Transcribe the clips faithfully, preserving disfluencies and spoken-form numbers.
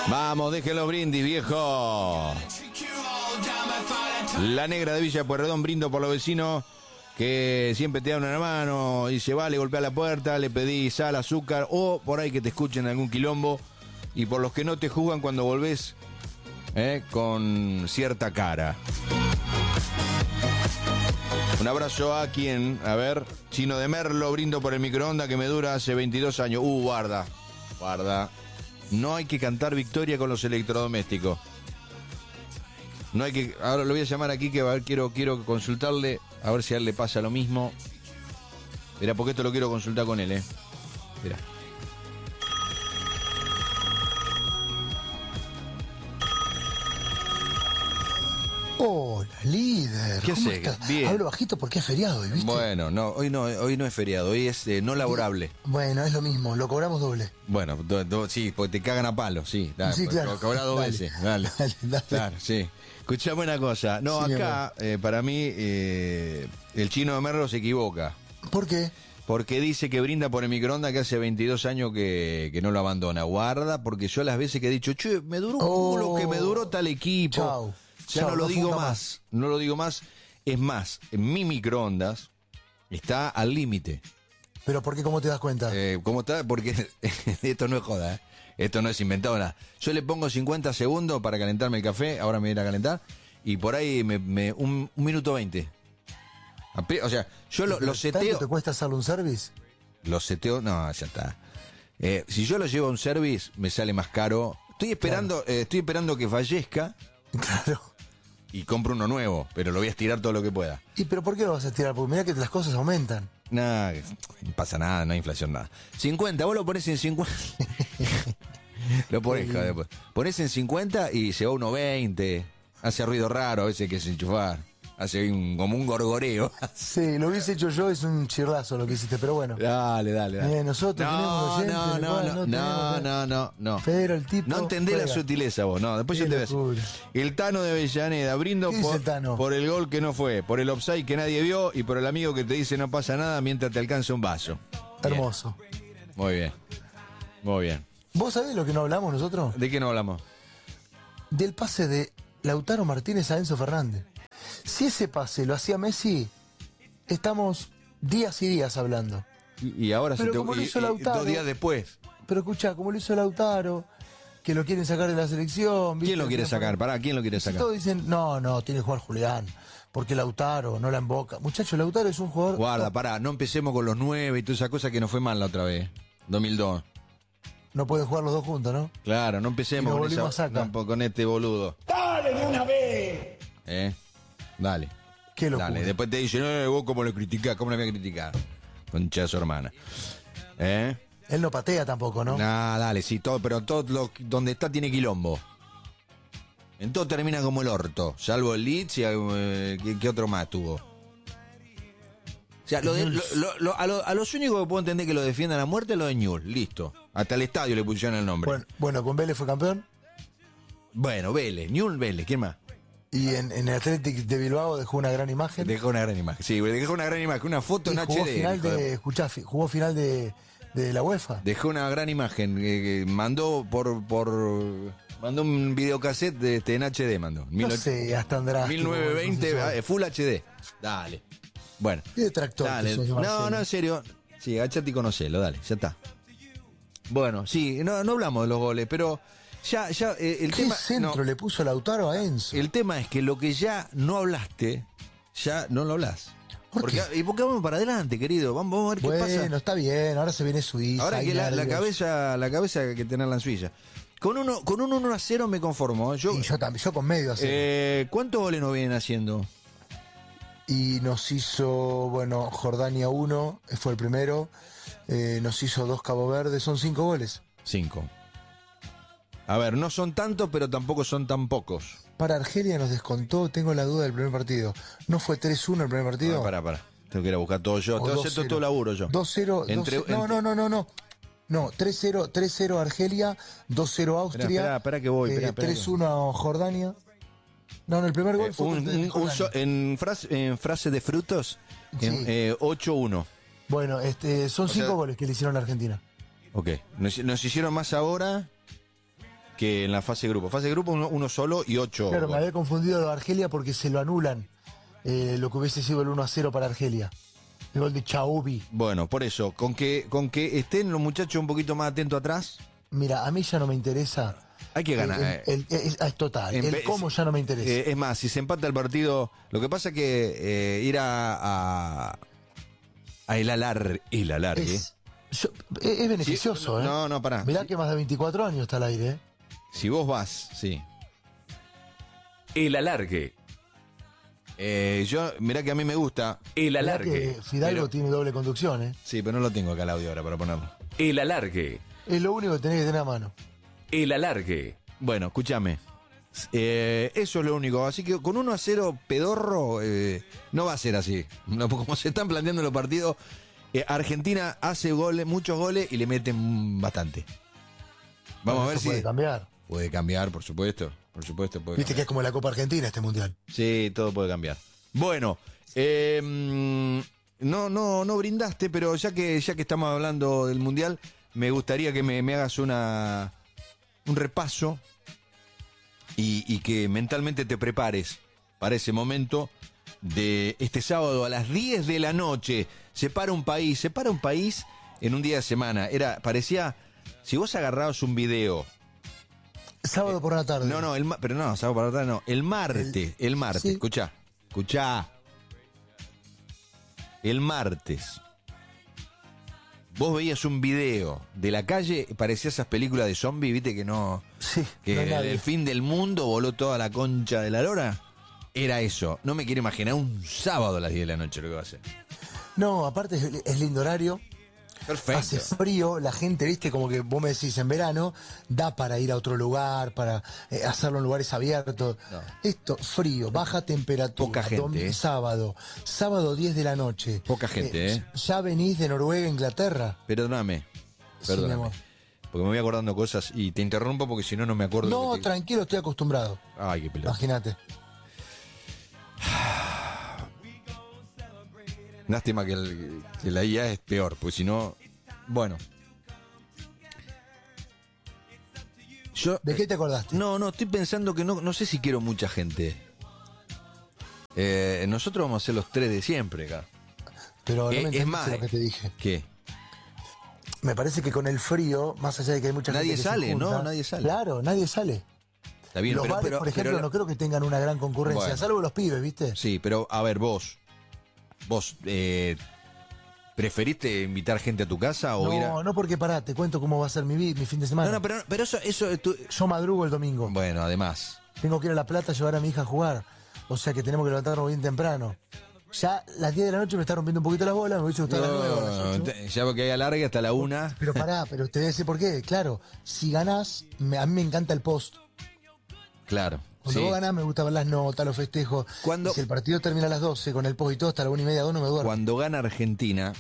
Vamos, déjenlo brindis, viejo. La negra de Villa Pueyrredón, brindo por los vecinos que siempre te dan una mano y se va, le golpea la puerta, le pedí sal, azúcar o por ahí que te escuchen algún quilombo, y por los que no te juzgan cuando volvés eh, con cierta cara. Un abrazo a quien, a ver, Chino de Merlo, brindo por el microondas que me dura hace veintidós años. Uh, guarda, guarda. No hay que cantar victoria con los electrodomésticos. No hay que. Ahora lo voy a llamar aquí que a ver, quiero, quiero consultarle, a ver si a él le pasa lo mismo. Mirá, porque esto lo quiero consultar con él, eh. Mirá. Hola, líder. ¿Qué ¿Cómo sé? estás? Bien. Hablo bajito porque es feriado hoy, ¿viste? Bueno, no, hoy no, hoy no es feriado, hoy es eh, no laborable. Bueno, es lo mismo, lo cobramos doble. Bueno, do, do, sí, porque te cagan a palo, sí. Dale, Sí, claro. Lo cobra dos Dale. veces, dale. Dale, dale. Claro, sí. Escuchame una cosa. No, Sí, acá, eh, para mí, eh, el Chino de Merlo se equivoca. ¿Por qué? Porque dice que brinda por el microondas que hace veintidós años que, que no lo abandona. Guarda, porque yo las veces que he dicho, che, me duró un Oh. culo que me duró tal equipo. Chau. Ya Chau, no lo no digo funda más. No lo digo más. Es más, en mi microondas está al límite. ¿Pero por qué? ¿Cómo te das cuenta? Eh, ¿Cómo está? Porque esto no es joda, ¿eh? Esto no es inventado nada. Yo le pongo cincuenta segundos para calentarme el café, ahora me voy a ir a calentar, y por ahí me, me un, un minuto veinte. O sea, yo lo, lo seteo. ¿Tanto te cuesta hacerle un service? Lo seteo, no, ya está. Eh, si yo lo llevo a un service, me sale más caro. Estoy esperando, Claro. eh, estoy esperando que fallezca Claro. y compro uno nuevo, pero lo voy a estirar todo lo que pueda. ¿Y pero por qué lo vas a estirar? Porque mira que las cosas aumentan. Nada, no pasa nada, no hay inflación, nada. cincuenta, vos lo pones en cincuenta. Lo pones, joder, pues. Pones en cincuenta y se va a uno veinte. Hace ruido raro, a veces hay que desenchufar. Hace un, como un gorgoreo. Sí, lo hubiese hecho yo, es un chirlazo lo que hiciste, pero bueno. Dale, dale, dale. Eh, nosotros tenemos no, oyentes, no, del no, cual no, no no, tenemos- no, no, no. Pero el tipo No entendés la juega. sutileza vos, no, después Qué yo te ves. locura. El Tano de Avellaneda, brindo ¿Qué dice por, el Tano? por el gol que no fue, por el offside que nadie vio y por el amigo que te dice no pasa nada mientras te alcanza un vaso. Bien. Hermoso. Muy bien, muy bien. ¿Vos sabés lo que no hablamos nosotros? ¿De qué no hablamos? Del pase de Lautaro Martínez a Enzo Fernández. Si ese pase lo hacía Messi, estamos días y días hablando. Y, y ahora Pero se te como lo y- hizo y Lautaro. dos días después. Pero escuchá, como lo hizo Lautaro, que lo quieren sacar de la selección. ¿viste? ¿Quién lo quiere Que no sacar? ponen- Pará, ¿quién lo quiere Si sacar? todos dicen, no, no, tiene que jugar Julián, porque Lautaro no la emboca. Muchachos, Lautaro es un jugador... Guarda, pará, no empecemos con los nueve y toda esa cosa que nos fue mal la otra vez. dos mil dos. No pueden jugar los dos juntos, ¿no? Claro, no Y empecemos nos con, volvimos esa, a sacar. no, con este boludo. ¡Dale de una vez! ¿Eh? Dale. Qué locura. Dale, después te dicen, eh, vos cómo lo criticás, cómo lo voy a criticar. Concha de su hermana. ¿Eh? Él no patea tampoco, ¿no? Nah, dale, sí, todo, pero todo lo, donde está tiene quilombo. En todo termina como el orto, salvo el Leeds y eh, ¿qué, qué otro más tuvo? O sea, lo de- lo- lo- lo- a, lo- a los únicos que puedo entender que lo defiendan a muerte es lo de Newell, listo. Hasta el estadio le pusieron el nombre. Bueno, bueno, con Vélez fue campeón. Bueno, Vélez, Newell Vélez, ¿quién más? Y en, en el Athletic de Bilbao dejó una gran imagen. Dejó una gran imagen. Sí, dejó una gran imagen, una foto Y en jugó H D. final hijo de- de, escuchá, fi- jugó final de, de la UEFA. Dejó una gran imagen. eh, que mandó por, por. Mandó un videocassette de, este, en H D, mandó. No Mil- sé, hasta Andrade. mil novecientos veinte, ah, Full H D. Dale. Bueno. Qué detractor que Dale. sos de Marcelo. No, no, en serio. Sí, agachate y conocelo, dale, ya está. Bueno, sí, no, no hablamos de los goles, pero ya, ya, eh, el ¿Qué tema. centro no, le puso Lautaro a Enzo? el tema es que lo que ya no hablaste, ya no lo hablas. ¿Por Porque, qué? ¿Y por qué vamos para adelante, querido? Vamos, vamos a ver qué Bueno, pasa. está bien, ahora se viene Suiza. Ahora hay que la, la nervios. cabeza, la cabeza hay que tenerla en Suiza. Con uno, con un uno a cero me conformo. ¿eh? Yo, Y yo también, yo con medio así. eh, ¿Cuántos goles nos vienen haciendo? Y nos hizo, bueno, Jordania uno, fue el primero. Eh, nos hizo dos Cabo Verde, son cinco goles. Cinco. A ver, no son tantos, pero tampoco son tan pocos. Para Argelia nos descontó, tengo la duda del primer partido. ¿No fue tres uno el primer partido? Ah, pará, pará. Tengo que ir a buscar todo yo. O Tengo que dos hacer todo, cero. todo laburo yo. dos cero. Entre- dos cero. No, entre- no, no, no, no. No, tres cero, tres cero Argelia, dos cero Austria. Esperá, esperá, esperá que voy, esperá, esperá que tres uno Jordania. No, no, el primer gol Eh, fue un- contra un- un Jordania. so- en, frase, en frase de frutos, en, Sí. eh, ocho uno. Bueno, este, son O cinco sea- goles que le hicieron a la Argentina. Ok. Nos, nos hicieron más ahora que en la fase de grupo. Fase de grupo uno, uno solo y ocho. Claro, me goles. había confundido lo de Argelia porque se lo anulan eh, lo que hubiese sido el uno a cero para Argelia. El gol de Chaubi. Bueno, por eso, con que, con que estén los muchachos un poquito más atentos atrás, Mira, a mí ya no me interesa. hay que ganar. El, el- el- es, es total. En El vez- cómo ya no me interesa. Eh, es más, si se empata el partido, lo que pasa es que eh, ir a, a, a el alar, el alargue. es, yo- es- es beneficioso, Sí, ¿eh? no, no, pará. Mirá Sí. que más de veinticuatro años está al aire, ¿eh? Si vos vas, sí. El alargue. Eh, yo, mirá que a mí me gusta. El Mirá alargue. que Fidalgo pero- tiene doble conducción, ¿eh? Sí, pero no lo tengo acá el audio ahora para ponerlo. El alargue. Es lo único que tenés que tener a mano. El alargue. Bueno, escúchame. Eh, eso es lo único. Así que con uno a cero pedorro, eh, no va a ser así. No, como se están planteando los partidos, eh, Argentina hace goles, muchos goles y le meten bastante. Vamos a ver Eso si puede cambiar. puede cambiar, por supuesto. Por supuesto, puede Viste cambiar. que es como la Copa Argentina este mundial. Sí, todo puede cambiar. Bueno, eh, mm, no, no, no brindaste, pero ya que, ya que estamos hablando del Mundial, me gustaría que me, me hagas una un repaso y, y que mentalmente te prepares para ese momento de este sábado a las diez de la noche. Se para un país, se para un país en un día de semana. Era, parecía, si vos agarrabas un video. Sábado por la tarde. No, no, el, ma- pero no, sábado para atrás no. El martes, el, martes, sí. escuchá, escuchá. El martes. Vos veías un video de la calle, parecía esas películas de zombies, viste que no. Sí, Que no hay el, nadie. el fin del mundo voló toda la concha de la lora. Era eso. No me quiero imaginar un sábado a las diez de la noche lo que va a ser. No, aparte es, es lindo horario. Perfecto. Hace frío, la gente, viste, como que vos me decís en verano, da para ir a otro lugar, para eh, hacerlo en lugares abiertos. No. Esto, frío, baja temperatura. Poca gente, dom- eh. Sábado, sábado diez de la noche. Poca gente, eh. Ya venís de Noruega, Inglaterra. Perdóname. Sí, Perdóname. mi amor. Porque me voy acordando cosas y te interrumpo porque si no, no me acuerdo. de No, lo que te- tranquilo, estoy acostumbrado. Ay, qué pelota. Imagínate. Lástima que, el- que la I A es peor, porque si no. Bueno. Yo. ¿De qué te acordaste? No, no, estoy pensando que no, no sé si quiero mucha gente. Eh, nosotros vamos a ser los tres de siempre acá. Pero no Eh, me es entendiste más, lo que te dije. ¿Qué? Me parece que con el frío, más allá de que hay mucha Nadie gente que sale, se junta, ¿no? Nadie sale. Claro, nadie sale. Está bien, los pero, bares, pero- por ejemplo, pero- no creo que tengan una gran concurrencia, Bueno. salvo los pibes, ¿viste? Sí, pero a ver, vos. ¿Vos eh, preferiste invitar gente a tu casa o ir a.? No, no porque pará, te cuento cómo va a ser mi, vi- mi fin de semana. No, no, pero, pero eso, eso es tu- Yo madrugo el domingo. Bueno, además. Tengo que ir a La Plata a llevar a mi hija a jugar. O sea que tenemos que levantarnos bien temprano. Ya las diez de la noche me está rompiendo un poquito las bolas, me hubiese gustado a las nueve o a las No, ocho. te- ya porque hay alargue hasta la una. Pero pará, pero te voy a decir por qué. Claro, si ganás, me- a mí me encanta el post. Claro. Cuando sí. vos ganás me gusta ver las notas, los festejos. Cuando- Y si el partido termina a las doce con el post y todo, hasta la una y media, dos no me duermo. Cuando gana Argentina,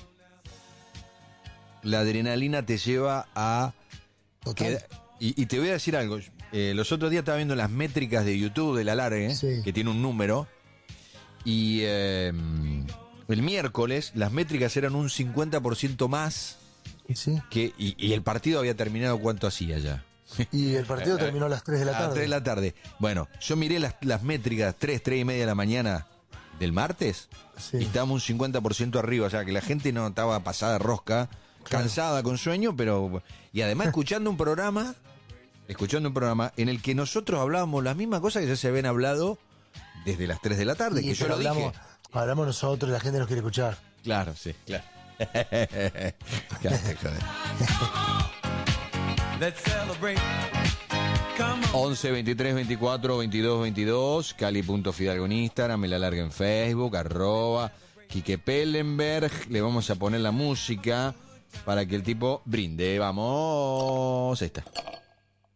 la adrenalina te lleva a. Total. queda- y, y te voy a decir algo. Eh, los otros días estaba viendo las métricas de YouTube del alargue, Sí. que tiene un número. Y eh, el miércoles las métricas eran un cincuenta por ciento más Y sí. que. Y, y el partido había terminado, ¿cuánto hacía ya? Y el partido terminó a las tres de la A tarde. las tres de la tarde. Bueno, yo miré las, las métricas tres, tres y media de la mañana del martes Sí. y estábamos un cincuenta por ciento arriba. O sea, que la gente no estaba pasada de rosca, cansada, con sueño, pero. Y además escuchando un programa, escuchando un programa en el que nosotros hablábamos las mismas cosas que ya se habían hablado desde las tres de la tarde, Y que yo pero lo hablamos, dije. hablamos nosotros y la gente nos quiere escuchar. Claro, sí, claro. Claro, joder. Let's celebrate. Come on. once, veintitrés, veinticuatro, veintidós, veintidós, Cali.Fidalgo en Instagram, me la larga en Facebook, arroba Quique Pellenberg. Le vamos a poner la música para que el tipo brinde. Vamos, ahí está.